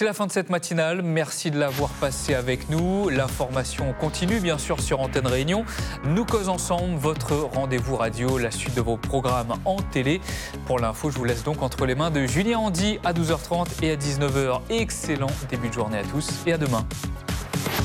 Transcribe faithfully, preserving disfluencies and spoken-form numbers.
C'est la fin de cette matinale. Merci de l'avoir passé avec nous. L'information continue, bien sûr, sur Antenne Réunion. Nous causons ensemble, votre rendez-vous radio, la suite de vos programmes en télé. Pour l'info, je vous laisse donc entre les mains de Julien Handy à douze heures trente et à dix-neuf heures. Excellent début de journée à tous et à demain.